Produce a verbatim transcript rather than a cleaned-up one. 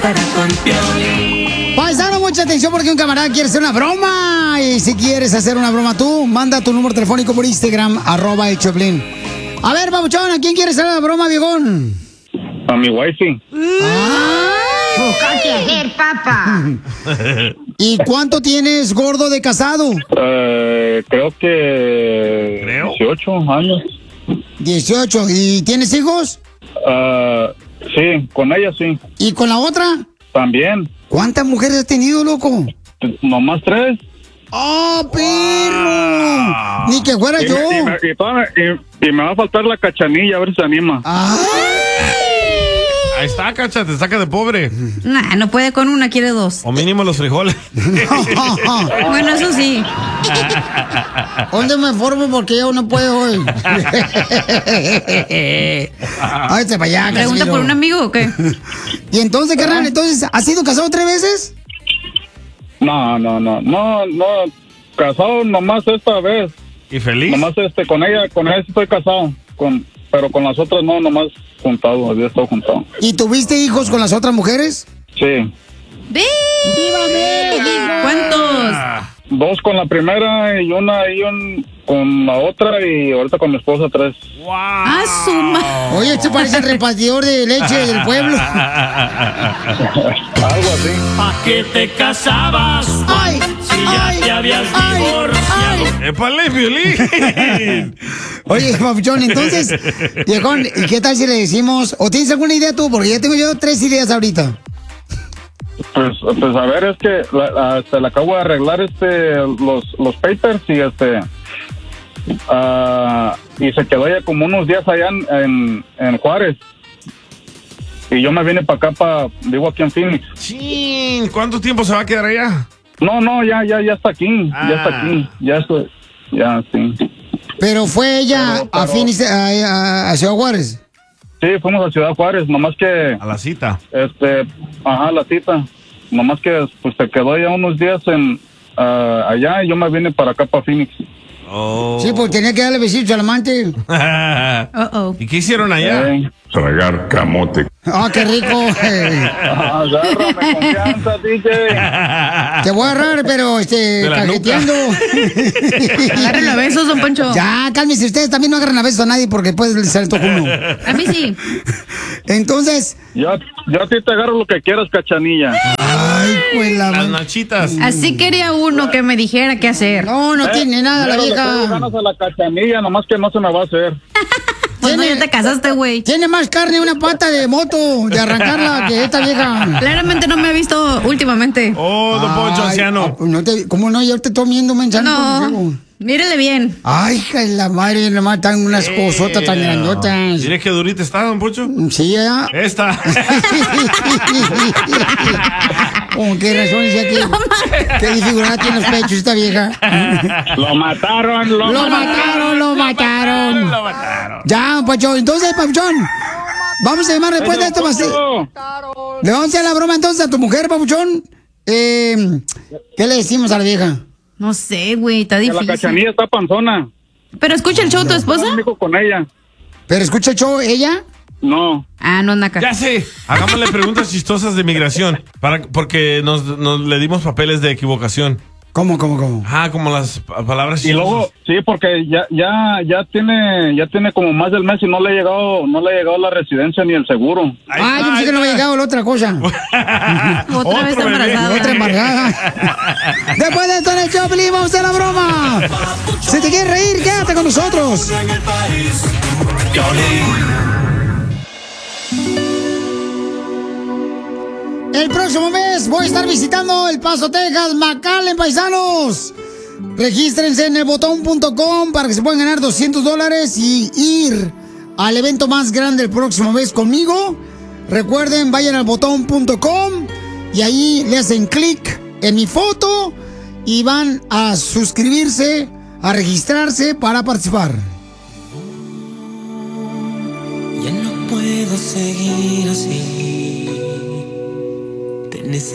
Paisano, mucha atención porque un camarada quiere hacer una broma. Y si quieres hacer una broma tú, manda tu número telefónico por Instagram, arroba el Choplin. A ver, babuchón, ¿a quién quieres hacer la broma, viejón? A mi wifey. Busca qué hacer, papá. ¿Y cuánto tienes, gordo, de casado? Uh, creo que... Creo. dieciocho años. dieciocho. ¿Y tienes hijos? Uh, sí, con ella sí. ¿Y con la otra? También. ¿Cuántas mujeres has tenido, loco? Nomás tres. ¡Oh, perro! Wow. Ni que fuera y yo. Me, y, me, y, toda, y, y me va a faltar la Cachanilla, a ver si se anima. ¡Ay! Ahí está, Cacha, te saca de pobre. Nah, no puede con una, quiere dos. O mínimo los frijoles. Bueno, eso sí. ¿Dónde me formo? Porque yo no puedo hoy. Ay, te vaya, ¿Pregunta por un amigo o qué? Y entonces, carnal, entonces, ¿has sido casado tres veces? No, no, no, no, no. Casado nomás esta vez. ¿Y feliz? Nomás este, con ella, con ella sí estoy casado. Con, pero con las otras no, nomás juntado, había estado juntado. ¿Y tuviste hijos con las otras mujeres? Sí. ¡Viva! ¿Cuántos? Dos con la primera y una y un con la otra y ahorita con mi esposa tres. ¡Wow! ¡Ah, su madre! Oye, este parece el repartidor de leche del pueblo. Algo así. ¿Pa' qué te casabas? ¡Ay! Si ya ay, te habías ay, divorciado. ¡Épale, violín! Oye, papuchón, entonces, viejón, ¿y qué tal si le decimos? ¿O tienes alguna idea tú? Porque ya tengo yo tres ideas ahorita. Pues, pues a ver, es que la, la, se le acabo de arreglar este los, los papers y este uh, y se quedó ya como unos días allá en, en, en Juárez. Y yo me vine para acá, para vivo aquí en Phoenix. Chin, ¿cuánto tiempo se va a quedar allá? No, no, ya, ya, ya está aquí, Ah. ya está aquí, ya estoy, ya sí. Pero fue ella Pero, pero- a Phoenix, a, a, a Ciudad Juárez. Sí, fuimos a Ciudad Juárez, nomás que, A la cita. este, ajá, la cita, nomás que, pues, se quedó ya unos días en, uh, allá y yo me vine para acá, para Phoenix. Oh. Sí, pues tenía que darle besitos al amante. Uh-oh. ¿Y qué hicieron allá? Eh, Tragar camote. ¡Ah, qué rico! agárrame confianza, D J. Te voy a agarrar, pero, este, De la cajeteando. Agárrenlo a besos, don Poncho. Ya, cálmense ustedes, también no agarren a besos a nadie porque después les sale todo uno. A mí sí. Entonces, Yo, yo a ti te agarro lo que quieras, Cachanilla. ay, pues la... Las nachitas. Así quería uno que me dijera qué hacer. No, no Eh, tiene nada la mira, le traigo vieja. ganas a la Cachanilla, nomás que no se me va a hacer. Pues no, Tiene- ya te casaste, güey. Tiene más carne una pata de moto de arrancarla que esta vieja. Claramente no me ha visto últimamente. Oh, don Poncho, Ay, anciano. ah, pues no te, ¿cómo no? Yo te estoy viendo mensaje. No, mírele bien. Ay, hija de la madre, nomás están unas cosotas tan grandotas. ¿Diré que durita está, don Poncho? Sí, ya. Esta. ¿Con qué razón decía que qué disfigurada tiene los pechos esta vieja? Lo mataron, lo, Lo mataron, lo mataron. Lo mataron. Ya, Papuchón. Entonces, Papuchón, vamos a llamar después de esto. va a ser- Le vamos a hacer la broma entonces a tu mujer, Papuchón. Eh, ¿Qué le decimos a la vieja? No sé, güey, está Que la difícil. Cachanilla está panzona. Pero escucha el show, ¿tu esposa? No, dijo con ella. Pero escucha el show, ¿ella? No. Ah, no, Naca. Ya sé. Hagámosle preguntas chistosas de migración. Para, porque nos, nos le dimos papeles de equivocación. ¿Cómo, cómo, cómo? Ah, como las pa- palabras Y luego, chistosas. sí, porque ya, ya, ya tiene, ya tiene como más del mes y no le ha llegado, no le ha llegado la residencia ni el seguro. Ahí Ah, está, yo pensé ahí que no había está. llegado la otra cosa. Otra vez Otro bebé. embarazada. Otra embargada. Después de esto en el Choplin, vamos a hacer la broma. Si te quieres reír, quédate con nosotros. En el país. Piolín. El próximo mes voy a estar visitando El Paso, Texas, McAllen, paisanos. Regístrense en el botón punto com para que se puedan ganar doscientos dólares y ir al evento más grande el próximo mes conmigo. Recuerden, vayan al botón punto com y ahí le hacen clic en mi foto y van a suscribirse, a registrarse para participar. Ya no puedo seguir así.